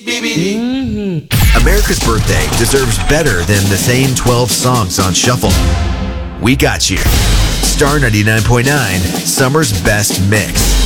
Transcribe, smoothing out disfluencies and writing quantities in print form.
America's birthday deserves better than the same 12 songs on shuffle. We got you. Star 99.9, Summer's Best Mix.